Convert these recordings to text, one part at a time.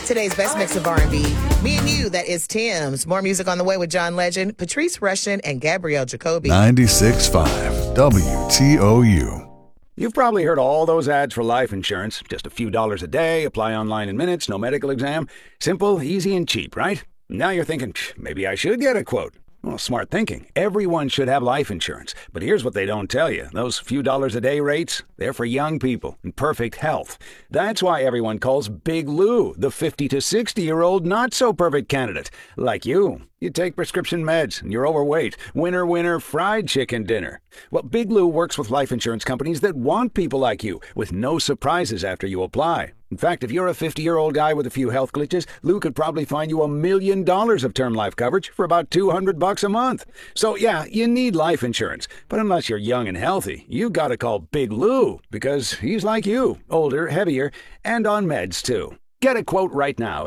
Today's best mix of R&B. Me and You, that is Tim's. More music on the way with John Legend, Patrice Rushen, and Gabrielle Jacoby. 96.5 WTOU. You've probably heard all those ads for life insurance. Just a few dollars a day, apply online in minutes, no medical exam. Simple, easy, and cheap, right? Now you're thinking, maybe I should get a quote. Well, smart thinking. Everyone should have life insurance. But here's what they don't tell you. Those few dollars a day rates, they're for young people in perfect health. That's why everyone calls Big Lou the 50 to 60-year-old not-so-perfect candidate. Like you. You take prescription meds and you're overweight. Winner, winner, fried chicken dinner. Well, Big Lou works with life insurance companies that want people like you, with no surprises after you apply. In fact, if you're a 50-year-old guy with a few health glitches, Lou could probably find you $1 million of term life coverage for about $200 a month. So yeah, you need life insurance. But unless you're young and healthy, you gotta call Big Lou, because he's like you, older, heavier, and on meds too. Get a quote right now at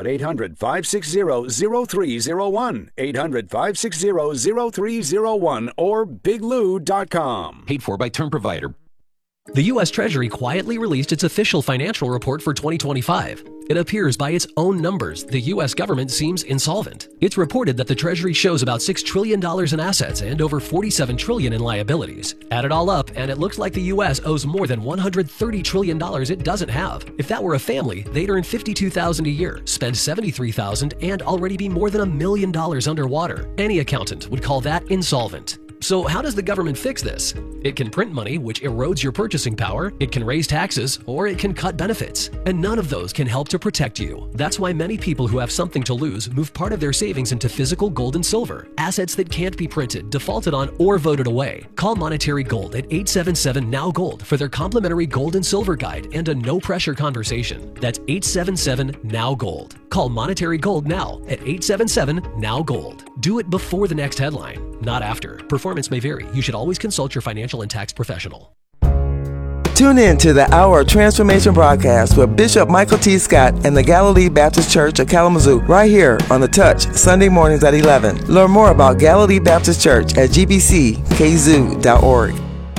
800-560-0301, 800-560-0301, or biglou.com. Paid for by Term Provider. The U.S. Treasury quietly released its official financial report for 2025. It appears by its own numbers, the U.S. government seems insolvent. It's reported that the Treasury shows about $6 trillion in assets and over $47 trillion in liabilities. Add it all up, and it looks like the U.S. owes more than $130 trillion it doesn't have. If that were a family, they'd earn $52,000 a year, spend $73,000, and already be more than $1 million underwater. Any accountant would call that insolvent. So how does the government fix this? It can print money, which erodes your purchasing power, it can raise taxes, or it can cut benefits. And none of those can help to protect you. That's why many people who have something to lose move part of their savings into physical gold and silver, assets that can't be printed, defaulted on, or voted away. Call Monetary Gold at 877-NOW-GOLD for their complimentary gold and silver guide and a no-pressure conversation. That's 877-NOW-GOLD. Call Monetary Gold now at 877-NOW-GOLD. Do it before the next headline, not after. Performance may vary. You should always consult your financial and tax professional. Tune in to the Hour of Transformation broadcast with Bishop Michael T. Scott and the Galilee Baptist Church of Kalamazoo right here on The Touch, Sunday mornings at 11. Learn more about Galilee Baptist Church at gbckzoo.org.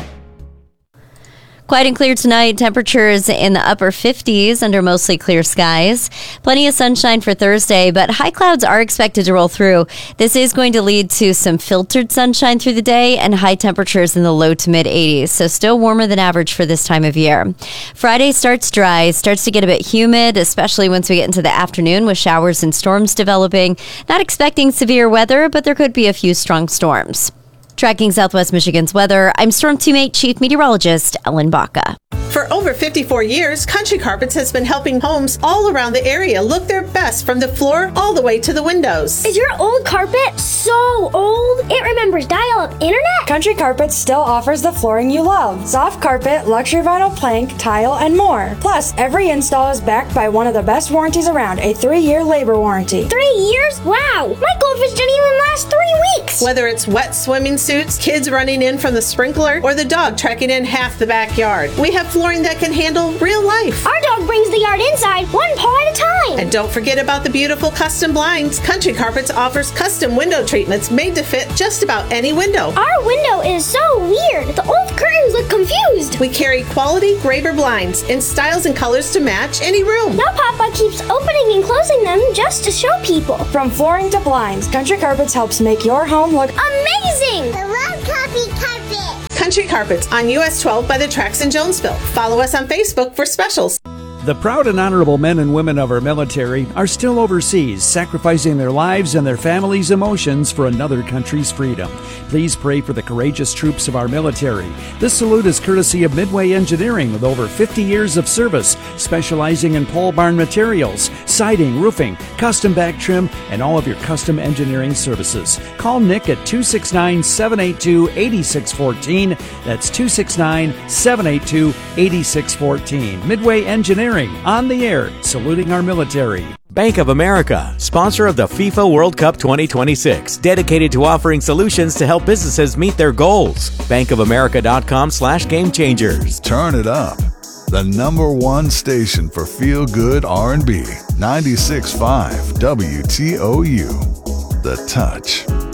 Quiet and clear tonight. Temperatures in the upper 50s under mostly clear skies. Plenty of sunshine for Thursday, but high clouds are expected to roll through. This is going to lead to some filtered sunshine through the day and high temperatures in the low to mid 80s, so still warmer than average for this time of year. Friday starts dry, starts to get a bit humid, especially once we get into the afternoon with showers and storms developing. Not expecting severe weather, but there could be a few strong storms. Tracking Southwest Michigan's weather, I'm Storm Teammate Chief Meteorologist Ellen Baca. For over 54 years, Country Carpets has been helping homes all around the area look their best from the floor all the way to the windows. Is your old carpet so old it remembers dial-up internet? Country Carpets still offers the flooring you love. Soft carpet, luxury vinyl plank, tile, and more. Plus, every install is backed by one of the best warranties around, a 3-year labor warranty. 3 years? Wow! My goldfish didn't even last 3 weeks! Whether it's wet swimming suits, kids running in from the sprinkler, or the dog trekking in half the backyard, we have flooring that can handle real life. Our dog brings the yard inside one paw at a time. And don't forget about the beautiful custom blinds. Country Carpets offers custom window treatments made to fit just about any window. Our window is so weird. The old curtains look confused. We carry quality Graver blinds in styles and colors to match any room. Now Papa keeps opening and closing them just to show people. From flooring to blinds, Country Carpets helps make your home look amazing. I love Country Carpets. Country Carpets on US 12 by the tracks in Jonesville. Follow us on Facebook for specials. The proud and honorable men and women of our military are still overseas, sacrificing their lives and their families' emotions for another country's freedom. Please pray for the courageous troops of our military. This salute is courtesy of Midway Engineering, with over 50 years of service, specializing in pole barn materials, siding, roofing, custom back trim, and all of your custom engineering services. Call Nick at 269-782-8614. That's 269-782-8614. Midway Engineering, on the air, saluting our military. Bank of America, sponsor of the FIFA World Cup 2026, dedicated to offering solutions to help businesses meet their goals. bankofamerica.com/gamechangers. Turn it up. The #1 station for feel-good R&B. 96.5 WTOU. The Touch.